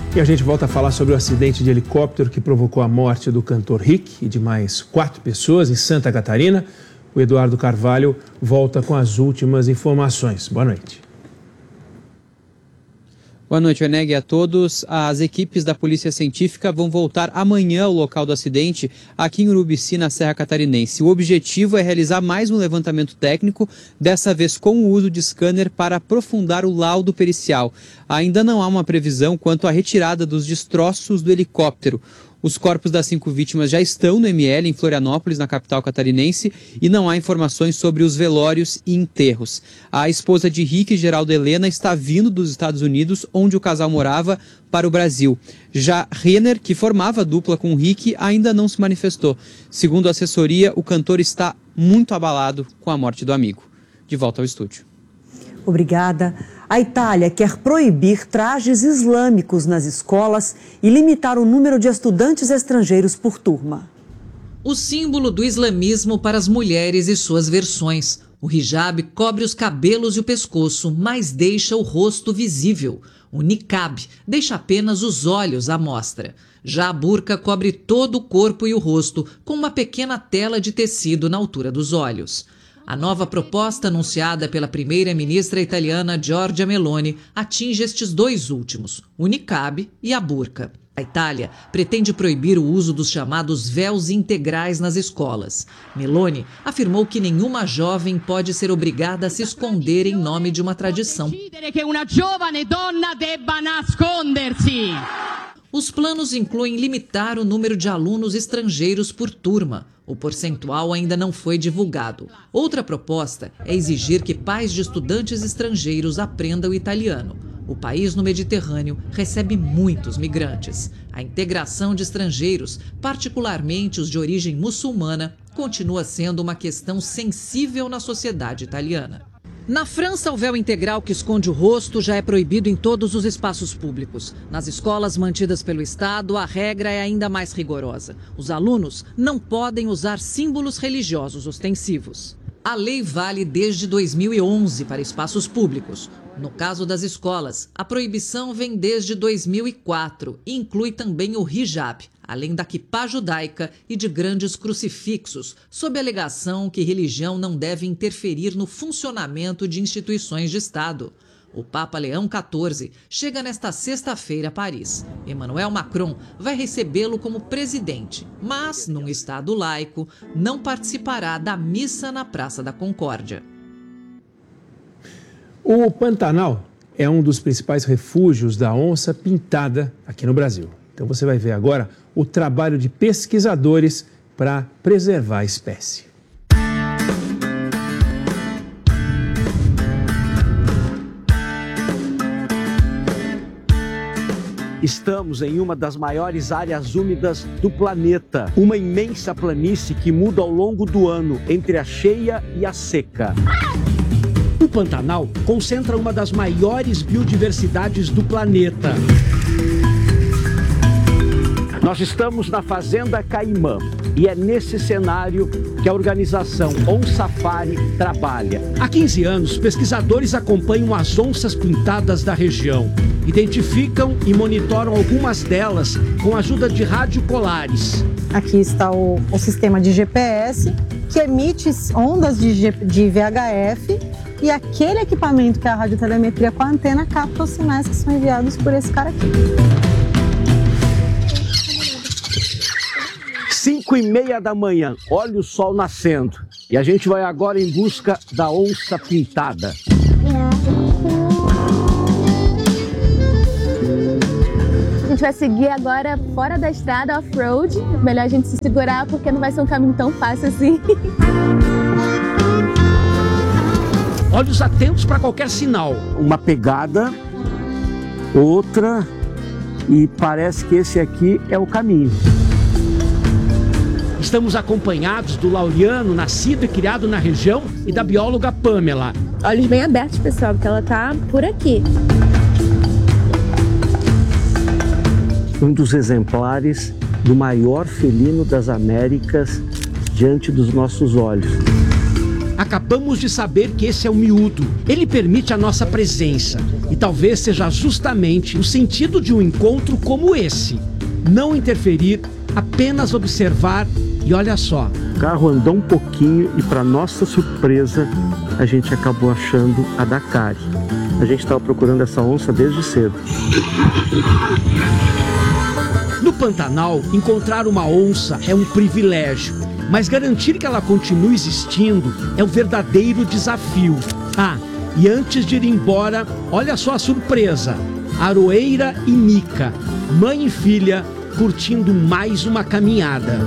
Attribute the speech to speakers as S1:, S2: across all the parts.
S1: E a gente volta a falar sobre o acidente de helicóptero que provocou a morte do cantor Rick e de mais 4 pessoas em Santa Catarina. O Eduardo Carvalho volta com as últimas informações. Boa noite.
S2: Boa noite, Weneg, a todos. As equipes da Polícia Científica vão voltar amanhã ao local do acidente, aqui em Urubici, na Serra Catarinense. O objetivo é realizar mais um levantamento técnico, dessa vez com o uso de scanner para aprofundar o laudo pericial. Ainda não há uma previsão quanto à retirada dos destroços do helicóptero. Os corpos das 5 vítimas já estão no ML, em Florianópolis, na capital catarinense, e não há informações sobre os velórios e enterros. A esposa de Rick, Geralda Helena, está vindo dos Estados Unidos, onde o casal morava, para o Brasil. Já Renner, que formava dupla com Rick, ainda não se manifestou. Segundo a assessoria, o cantor está muito abalado com a morte do amigo. De volta ao estúdio.
S3: Obrigada. A Itália quer proibir trajes islâmicos nas escolas e limitar o número de estudantes estrangeiros por turma.
S4: O símbolo do islamismo para as mulheres e suas versões. O hijab cobre os cabelos e o pescoço, mas deixa o rosto visível. O niqab deixa apenas os olhos à mostra. Já a burca cobre todo o corpo e o rosto, com uma pequena tela de tecido na altura dos olhos. A nova proposta anunciada pela primeira-ministra italiana Giorgia Meloni atinge estes 2 últimos, o niqab e a burca. A Itália pretende proibir o uso dos chamados véus integrais nas escolas. Meloni afirmou que nenhuma jovem pode ser obrigada a se esconder em nome de uma tradição. Os planos incluem limitar o número de alunos estrangeiros por turma. O percentual ainda não foi divulgado. Outra proposta é exigir que pais de estudantes estrangeiros aprendam italiano. O país no Mediterrâneo recebe muitos migrantes. A integração de estrangeiros, particularmente os de origem muçulmana, continua sendo uma questão sensível na sociedade italiana. Na França, o véu integral que esconde o rosto já é proibido em todos os espaços públicos. Nas escolas mantidas pelo Estado, a regra é ainda mais rigorosa. Os alunos não podem usar símbolos religiosos ostensivos. A lei vale desde 2011 para espaços públicos. No caso das escolas, a proibição vem desde 2004 e inclui também o hijab, além da quipá judaica e de grandes crucifixos, sob a alegação que religião não deve interferir no funcionamento de instituições de Estado. O Papa Leão XIV chega nesta sexta-feira a Paris. Emmanuel Macron vai recebê-lo como presidente, mas, num Estado laico, não participará da missa na Praça da Concórdia.
S1: O Pantanal é um dos principais refúgios da onça pintada aqui no Brasil. Então você vai ver agora o trabalho de pesquisadores para preservar a espécie.
S5: Estamos em uma das maiores áreas úmidas do planeta. Uma imensa planície que muda ao longo do ano, entre a cheia e a seca. O Pantanal concentra uma das maiores biodiversidades do planeta. Nós estamos na Fazenda Caimã e é nesse cenário que a organização OnSafari trabalha. Há 15 anos, pesquisadores acompanham as onças pintadas da região. Identificam e monitoram algumas delas com a ajuda de radiocolares.
S6: Aqui está o sistema de GPS que emite ondas de VHF e aquele equipamento que é a radiotelemetria com a antena capta os sinais que são enviados por esse cara aqui.
S5: 5h30 da manhã, olha o sol nascendo. E a gente vai agora em busca da onça pintada.
S7: A gente vai seguir agora fora da estrada, off-road. Melhor a gente se segurar porque não vai ser um caminho tão fácil assim.
S5: Olhos atentos para qualquer sinal. Uma pegada, outra, e parece que esse aqui é o caminho. Estamos acompanhados do Laureano, nascido e criado na região, e da bióloga Pamela.
S7: Olhos bem abertos, pessoal, porque ela tá por aqui.
S5: Um dos exemplares do maior felino das Américas diante dos nossos olhos. Acabamos de saber que esse é o miúdo. Ele permite a nossa presença. E talvez seja justamente o sentido de um encontro como esse. Não interferir, apenas observar e olha só. O carro andou um pouquinho e, para nossa surpresa, a gente acabou achando a Dakari. A gente estava procurando essa onça desde cedo. No Pantanal, encontrar uma onça é um privilégio, mas garantir que ela continue existindo é o verdadeiro desafio. Ah, e antes de ir embora, olha só a surpresa. Aroeira e Mica, mãe e filha, curtindo mais uma caminhada.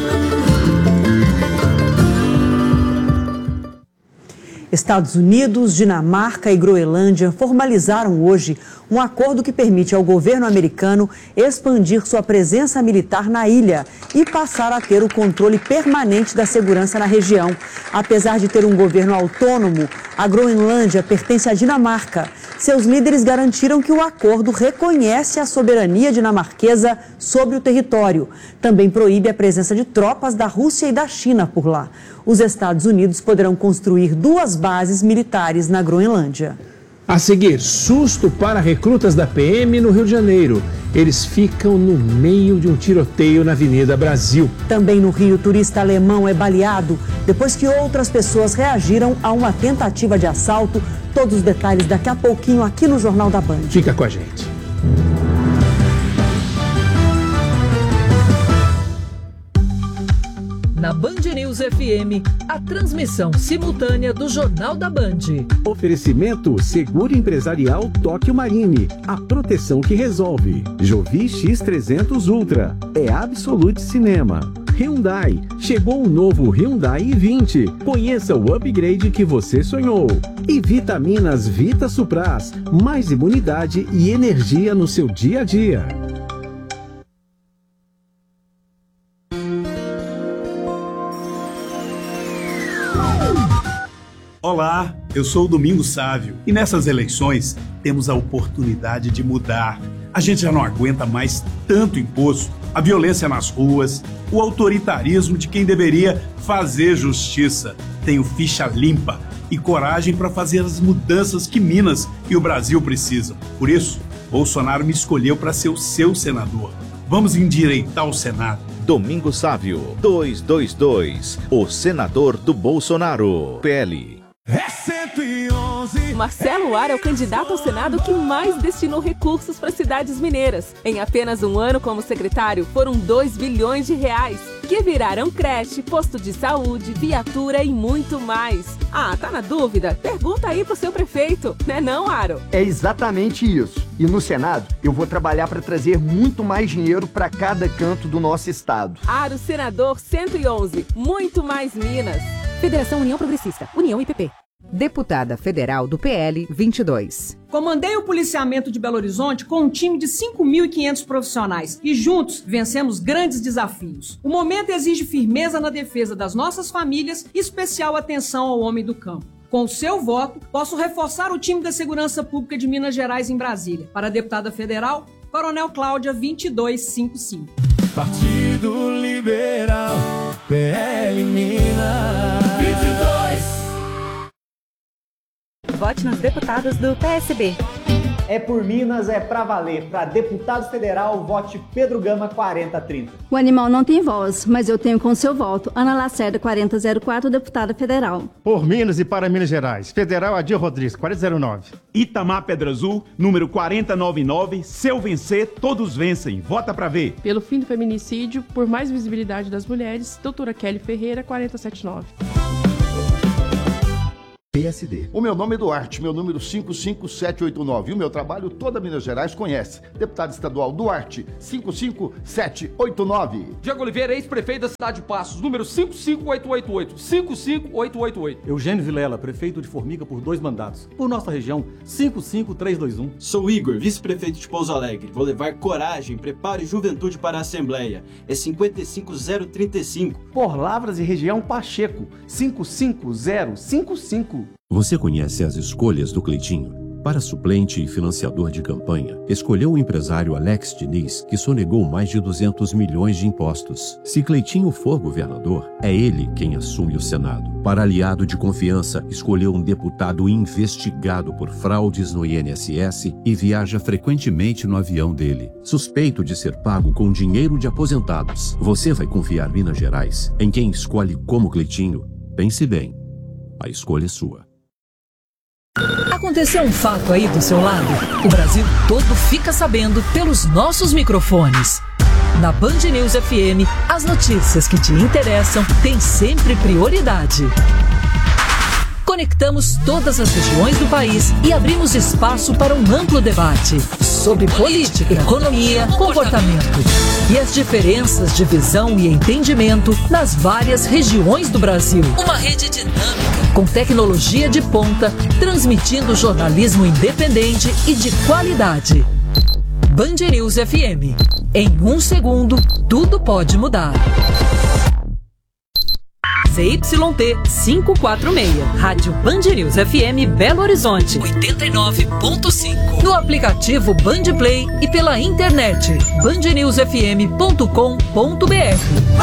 S3: Estados Unidos, Dinamarca e Groenlândia formalizaram hoje um acordo que permite ao governo americano expandir sua presença militar na ilha e passar a ter o controle permanente da segurança na região. Apesar de ter um governo autônomo, a Groenlândia pertence à Dinamarca. Seus líderes garantiram que o acordo reconhece a soberania dinamarquesa sobre o território. Também proíbe a presença de tropas da Rússia e da China por lá. Os Estados Unidos poderão construir 2 bases militares na Groenlândia.
S1: A seguir, susto para recrutas da PM no Rio de Janeiro. Eles ficam no meio de um tiroteio na Avenida Brasil.
S3: Também no Rio, turista alemão é baleado depois que outras pessoas reagiram a uma tentativa de assalto. Todos os detalhes daqui a pouquinho aqui no Jornal da Band.
S1: Fica com a gente.
S4: Na Band News FM, a transmissão simultânea do Jornal da Band.
S8: Oferecimento Seguro Empresarial Tóquio Marine, a proteção que resolve. Jovi X300 Ultra, é Absolute Cinema. Hyundai, chegou o novo Hyundai i20. Conheça o upgrade que você sonhou. E Vitaminas Vita Supras, mais imunidade e energia no seu dia a dia.
S9: Olá, eu sou o Domingos Sávio e nessas eleições temos a oportunidade de mudar. A gente já não aguenta mais tanto imposto, a violência nas ruas, o autoritarismo de quem deveria fazer justiça. Tenho ficha limpa e coragem para fazer as mudanças que Minas e o Brasil precisam. Por isso, Bolsonaro me escolheu para ser o seu senador. Vamos endireitar o Senado.
S10: Domingos Sávio, 222, o senador do Bolsonaro, PL.
S11: É 111.
S12: Marcelo Ar é o candidato ao Senado que mais destinou recursos para cidades mineiras. Em apenas um ano como secretário, foram 2 bilhões de reais, que viraram creche, posto de saúde, viatura e muito mais. Ah, tá na dúvida? Pergunta aí pro seu prefeito, né não, Aro?
S13: É exatamente isso. E no Senado, eu vou trabalhar para trazer muito mais dinheiro para cada canto do nosso estado.
S12: Aro Senador 111, muito mais Minas. Federação União Progressista, União IPP.
S14: Deputada federal do PL 22.
S15: Comandei o policiamento de Belo Horizonte com um time de 5.500 profissionais e juntos vencemos grandes desafios. O momento exige firmeza na defesa das nossas famílias e especial atenção ao homem do campo. Com o seu voto, posso reforçar o time da Segurança Pública de Minas Gerais em Brasília. Para a deputada federal, Coronel Cláudia 2255.
S11: Partido Liberal, PL Minas 22.
S14: Vote nos deputados do PSB.
S16: É por Minas, é pra valer. Para deputado federal, vote Pedro Gama 4030.
S17: O animal não tem voz, mas eu tenho com seu voto. Ana Lacerda 4004, deputada federal.
S18: Por Minas e para Minas Gerais. Federal Adir Rodrigues 4009.
S19: Itamar Pedra Azul, número 4099. Se eu vencer, todos vencem. Vota pra ver.
S20: Pelo fim do feminicídio, por mais visibilidade das mulheres, doutora Kelly Ferreira 4079.
S21: PSD. O meu nome é Duarte, meu número 55789. E o meu trabalho toda Minas Gerais conhece. Deputado estadual Duarte, 55789.
S22: Diego Oliveira, ex-prefeito da cidade de Passos, número 55888. 55888.
S23: Eugênio Vilela, prefeito de Formiga por 2 mandatos. Por nossa região, 55321.
S24: Sou Igor, vice-prefeito de Pouso Alegre. Vou levar coragem, preparo e juventude para a Assembleia. É 55035.
S21: Por Lavras e região Pacheco, 55055.
S25: Você conhece as escolhas do Cleitinho?
S2: Para suplente e financiador de campanha, escolheu o empresário Alex Diniz, que sonegou mais de 200 milhões de impostos. Se Cleitinho for governador, é ele quem assume o Senado. Para aliado de confiança, escolheu um deputado investigado por fraudes no INSS e viaja frequentemente no avião dele. Suspeito de ser pago com dinheiro de aposentados. Você vai confiar Minas Gerais em quem escolhe como Cleitinho? Pense bem. A escolha é sua.
S5: Aconteceu um fato aí do seu lado? O Brasil todo fica sabendo pelos nossos microfones. Na Band News FM, as notícias que te interessam têm sempre prioridade. Conectamos todas as regiões do país e abrimos espaço para um amplo debate sobre política, economia, comportamento e as diferenças de visão e entendimento nas várias regiões do Brasil. Uma rede dinâmica, com tecnologia de ponta, transmitindo jornalismo independente e de qualidade. Band News FM. Em 1 segundo, tudo pode mudar. ZYT 546, Rádio Band News FM Belo Horizonte 89.5. No aplicativo Band Play e pela internet bandnewsfm.com.br.